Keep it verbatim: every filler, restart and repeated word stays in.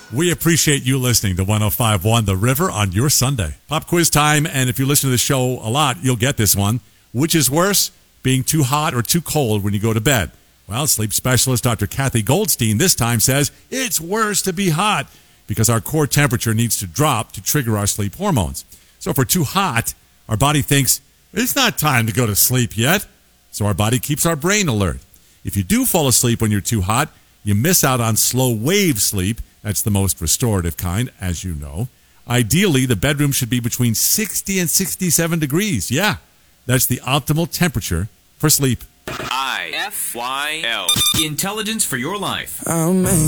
We appreciate you listening to one oh five point one The River on your Sunday. Pop quiz time, and if you listen to the show a lot, you'll get this one. Which is worse, being too hot or too cold when you go to bed? Well, sleep specialist Doctor Kathy Goldstein this time says it's worse to be hot because our core temperature needs to drop to trigger our sleep hormones. So if we're too hot, our body thinks it's not time to go to sleep yet. So our body keeps our brain alert. If you do fall asleep when you're too hot, you miss out on slow wave sleep. That's the most restorative kind, as you know. Ideally, the bedroom should be between sixty and sixty-seven degrees. Yeah, that's the optimal temperature for sleep. I F Y L. Intelligence for your life. I'll make